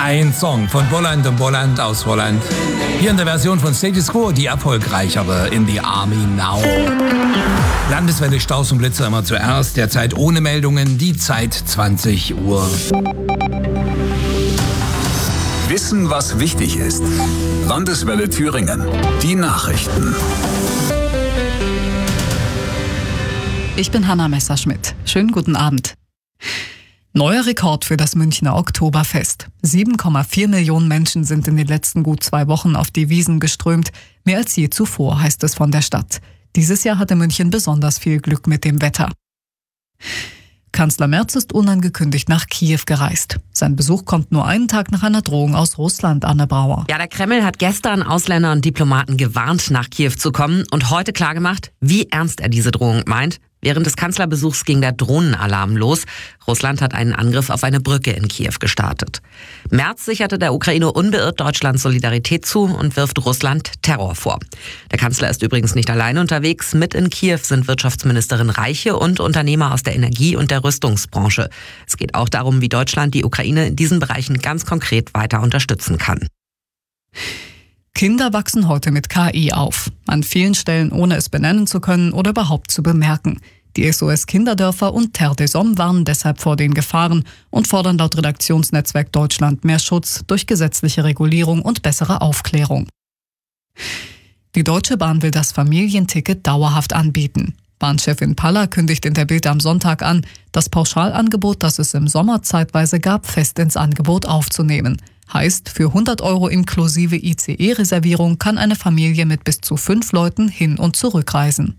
Ein Song von Bolland und Bolland aus Holland. Hier in der Version von Status Quo, die erfolgreichere In the Army Now. Landeswelle Staus und Blitze immer zuerst. Derzeit ohne Meldungen, die Zeit 20 Uhr. Wissen, was wichtig ist. Landeswelle Thüringen. Die Nachrichten. Ich bin Hanna Messerschmidt. Schönen guten Abend. Neuer Rekord für das Münchner Oktoberfest. 7,4 Millionen Menschen sind in den letzten gut 2 Wochen auf die Wiesn geströmt. Mehr als je zuvor, heißt es von der Stadt. Dieses Jahr hatte München besonders viel Glück mit dem Wetter. Kanzler Merz ist unangekündigt nach Kiew gereist. Sein Besuch kommt nur einen Tag nach einer Drohung aus Russland, Anne Brauer. Ja, der Kreml hat gestern Ausländer und Diplomaten gewarnt, nach Kiew zu kommen und heute klargemacht, wie ernst er diese Drohung meint. Während des Kanzlerbesuchs ging der Drohnenalarm los. Russland hat einen Angriff auf eine Brücke in Kiew gestartet. Merz sicherte der Ukraine unbeirrt Deutschlands Solidarität zu und wirft Russland Terror vor. Der Kanzler ist übrigens nicht alleine unterwegs. Mit in Kiew sind Wirtschaftsministerin Reiche und Unternehmer aus der Energie- und der Rüstungsbranche. Es geht auch darum, wie Deutschland die Ukraine in diesen Bereichen ganz konkret weiter unterstützen kann. Kinder wachsen heute mit KI auf. An vielen Stellen ohne es benennen zu können oder überhaupt zu bemerken. Die SOS Kinderdörfer und Terre des Hommes warnen deshalb vor den Gefahren und fordern laut Redaktionsnetzwerk Deutschland mehr Schutz durch gesetzliche Regulierung und bessere Aufklärung. Die Deutsche Bahn will das Familienticket dauerhaft anbieten. Bahnchefin Paller kündigt in der Bild am Sonntag an, das Pauschalangebot, das es im Sommer zeitweise gab, fest ins Angebot aufzunehmen. Heißt, für 100 € inklusive ICE-Reservierung kann eine Familie mit bis zu 5 Leuten hin- und zurückreisen.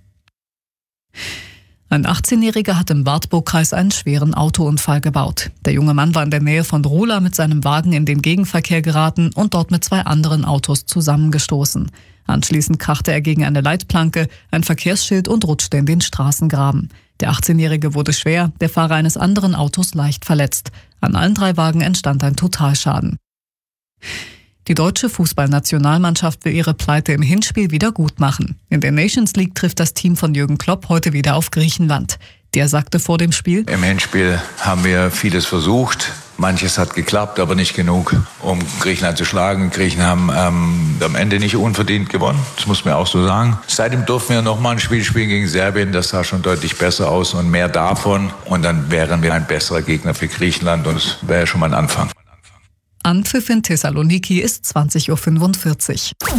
Ein 18-Jähriger hat im Wartburgkreis einen schweren Autounfall gebaut. Der junge Mann war in der Nähe von Ruhla mit seinem Wagen in den Gegenverkehr geraten und dort mit 2 anderen Autos zusammengestoßen. Anschließend krachte er gegen eine Leitplanke, ein Verkehrsschild und rutschte in den Straßengraben. Der 18-Jährige wurde schwer, der Fahrer eines anderen Autos leicht verletzt. An allen 3 Wagen entstand ein Totalschaden. Die deutsche Fußballnationalmannschaft will ihre Pleite im Hinspiel wieder gut machen. In der Nations League trifft das Team von Jürgen Klopp heute wieder auf Griechenland. Der sagte vor dem Spiel: Im Hinspiel haben wir vieles versucht. Manches hat geklappt, aber nicht genug, um Griechenland zu schlagen. Griechen haben am Ende nicht unverdient gewonnen. Das muss man auch so sagen. Seitdem durften wir nochmal ein Spiel spielen gegen Serbien. Das sah schon deutlich besser aus und mehr davon. Und dann wären wir ein besserer Gegner für Griechenland. Und das wäre ja schon mal ein Anfang. Anpfiff in Thessaloniki ist 20.45 Uhr.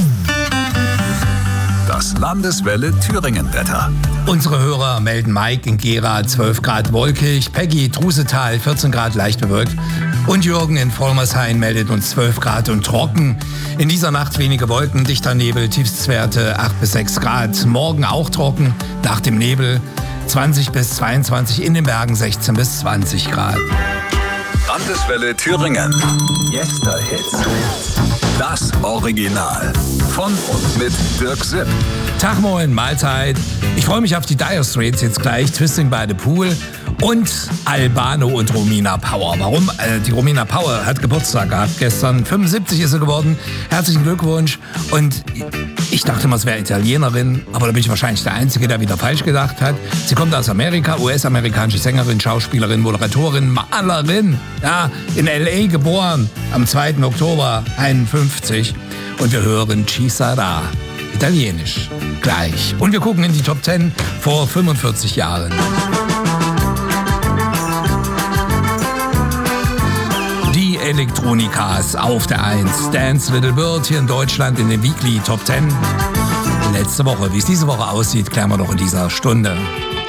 Das Landeswelle Thüringen-Wetter. Unsere Hörer melden Mike in Gera 12 Grad wolkig, Peggy Trusetal 14 Grad leicht bewölkt und Jürgen in Vollmershain meldet uns 12 Grad und trocken. In dieser Nacht wenige Wolken, dichter Nebel, Tiefstwerte 8 bis 6 Grad. Morgen auch trocken, nach dem Nebel 20 bis 22, in den Bergen 16 bis 20 Grad. Landeswelle Thüringen. Yesterhits. Das Original. Von und mit Dirk Sipp. Tag, moin, Mahlzeit. Ich freue mich auf die Dire Straits jetzt gleich, Twisting by the Pool und Albano und Romina Power. Warum? Die Romina Power hat Geburtstag gehabt gestern. 75 ist sie geworden. Herzlichen Glückwunsch. Und ich dachte mal, es wäre Italienerin, aber da bin ich wahrscheinlich der Einzige, der wieder falsch gedacht hat. Sie kommt aus Amerika, US-amerikanische Sängerin, Schauspielerin, Moderatorin, Malerin. Ja, in L.A. geboren, am 2. Oktober 51. Und wir hören Ci sarà, italienisch, gleich. Und wir gucken in die Top 10 vor 45 Jahren. Die Elektronikas auf der 1. Dance Little Bird hier in Deutschland in den Weekly Top 10. Letzte Woche, wie es diese Woche aussieht, klären wir noch in dieser Stunde.